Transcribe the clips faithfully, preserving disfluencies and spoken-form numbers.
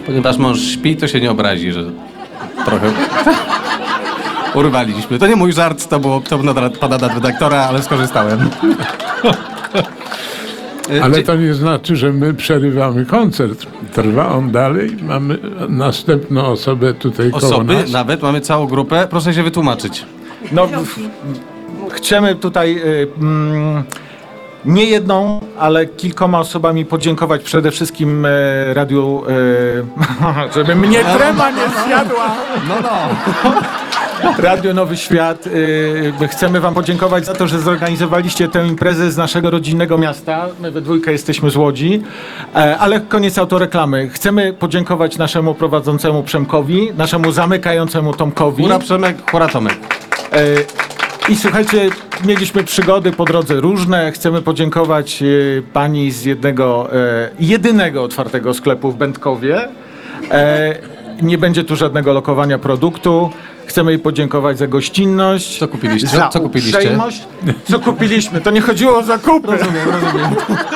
Ponieważ mąż śpi, to się nie obrazi, że trochę urwaliśmy. To nie mój żart, to było to był pana nadredaktora, ale skorzystałem. Ale to nie znaczy, że my przerywamy koncert. Trwa on dalej, mamy następną osobę tutaj koło Osoby, nas. nawet mamy całą grupę. Proszę się wytłumaczyć. No, w, chcemy tutaj y, mm, nie jedną, ale kilkoma osobami podziękować przede wszystkim y, radiu, y, żeby mnie trema nie zjadła. No, no. Radio Nowy Świat. y, Chcemy wam podziękować za to, że zorganizowaliście tę imprezę z naszego rodzinnego miasta. My we dwójkę jesteśmy z Łodzi. E, Ale koniec autoreklamy. Chcemy podziękować naszemu prowadzącemu Przemkowi, naszemu zamykającemu Tomkowi. Hura Przemek, hura Tomek. E, I słuchajcie, mieliśmy przygody po drodze różne. Chcemy podziękować e, pani z jednego, e, jedynego otwartego sklepu w Będkowie. E, nie będzie tu żadnego lokowania produktu. Chcemy jej podziękować za gościnność. Co kupiliście? Za Co kupiliście? uprzejmość. Co kupiliśmy? To nie chodziło o zakupy. Rozumiem, rozumiem.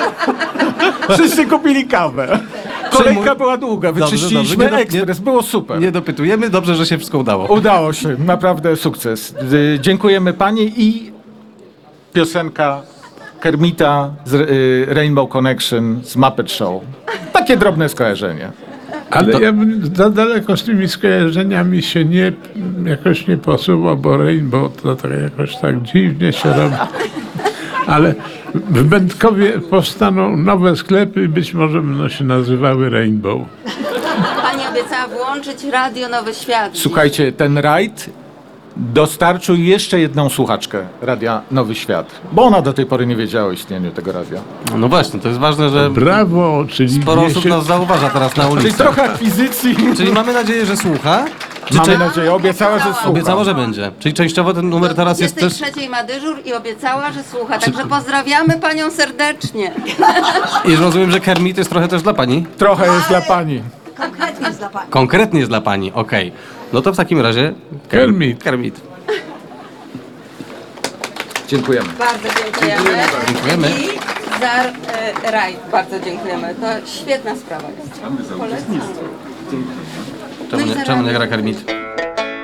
Wszyscy kupili kawę. Kolejka była długa. Dobrze, Wyczyściliśmy dobrze. Nie do- ekspres. Było super. Nie dopytujemy, dobrze, że się wszystko udało. Udało się, naprawdę sukces. Y, Dziękujemy pani i piosenka Kermita z y, Rainbow Connection z Muppet Show. Takie drobne skojarzenie. Ale ja bym za daleko z tymi skojarzeniami się nie, jakoś nie posuwał, bo Rainbow to tak jakoś tak dziwnie się robi. Ale w Będkowie powstaną nowe sklepy i być może będą się nazywały Rainbow. Pani obiecała włączyć Radio Nowy Świat. Słuchajcie, ten rajd dostarczył jeszcze jedną słuchaczkę Radia Nowy Świat, bo ona do tej pory nie wiedziała o istnieniu tego radia. No właśnie, to jest ważne, że Brawo, czyli sporo wie osób się- nas zauważa teraz na Czyli ulicy. trochę akwizycji. Czyli mamy nadzieję, że słucha. Czy Mamy cze- nadzieję, obiecała, że słucha. Obiecała, że będzie. Czyli częściowo ten numer teraz jest też... trzeciej ma dyżur i obiecała, że słucha. Także pozdrawiamy panią serdecznie. I rozumiem, że Kermit jest trochę też dla pani? Trochę jest dla pani. Konkretnie jest dla pani. Konkretnie jest dla pani, okej. No to w takim razie... Kermit. Kermit. Dziękujemy. Bardzo dziękujemy. Dziękujemy. I za e, rajd bardzo dziękujemy. To świetna sprawa jest. Polecam. Czemu nie, czemu nie gra Kermit?